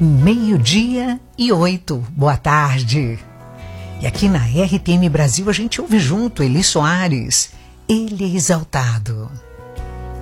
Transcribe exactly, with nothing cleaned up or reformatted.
Meio-dia e oito. Boa tarde. E aqui na R T M Brasil a gente ouve junto Eli Soares. Ele é exaltado.